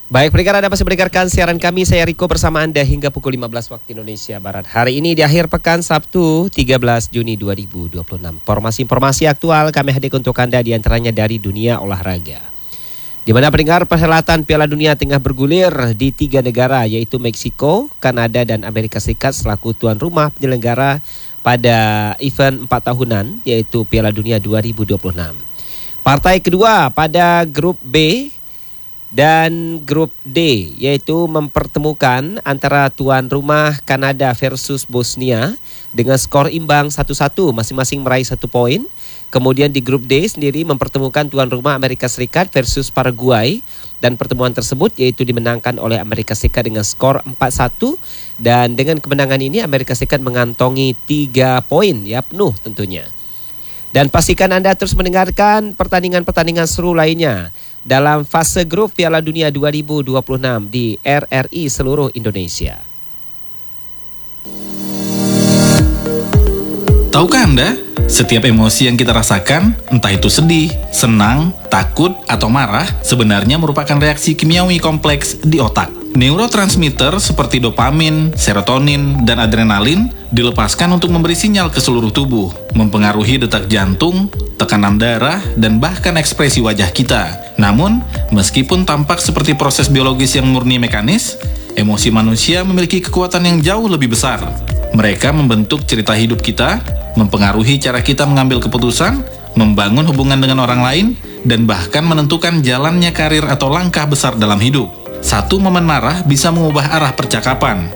Baik, pendengar, Anda masih mendengarkan siaran kami. Saya Riko bersama Anda hingga pukul 15 waktu Indonesia Barat. Hari ini di akhir pekan Sabtu 13 Juni 2026. Informasi aktual kami hadirkan untuk Anda, di antaranya dari dunia olahraga. Di mana pendengar, perhelatan Piala Dunia tengah bergulir di 3 negara, yaitu Meksiko, Kanada, dan Amerika Serikat selaku tuan rumah penyelenggara pada event 4 tahunan, yaitu Piala Dunia 2026. Partai kedua pada grup B dan grup D, yaitu mempertemukan antara tuan rumah Kanada versus Bosnia dengan skor imbang 1-1, masing-masing meraih 1 poin. Kemudian di grup D sendiri mempertemukan tuan rumah Amerika Serikat versus Paraguay, dan pertemuan tersebut yaitu dimenangkan oleh Amerika Serikat dengan skor 4-1, dan dengan kemenangan ini Amerika Serikat mengantongi 3 poin ya penuh tentunya. Dan pastikan Anda terus mendengarkan pertandingan-pertandingan seru lainnya dalam fase grup Piala Dunia 2026 di RRI seluruh Indonesia. Tahukah Anda, setiap emosi yang kita rasakan, entah itu sedih, senang, takut, atau marah, sebenarnya merupakan reaksi kimiawi kompleks di otak. Neurotransmitter seperti dopamin, serotonin, dan adrenalin dilepaskan untuk memberi sinyal ke seluruh tubuh, mempengaruhi detak jantung, tekanan darah, dan bahkan ekspresi wajah kita. Namun, meskipun tampak seperti proses biologis yang murni mekanis, emosi manusia memiliki kekuatan yang jauh lebih besar. Mereka membentuk cerita hidup kita, mempengaruhi cara kita mengambil keputusan, membangun hubungan dengan orang lain, dan bahkan menentukan jalannya karir atau langkah besar dalam hidup. Satu momen marah bisa mengubah arah percakapan,